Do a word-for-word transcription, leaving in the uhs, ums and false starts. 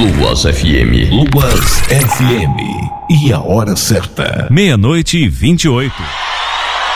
Luas F M. Luas F M. E a hora certa. Meia-noite e vinte e oito.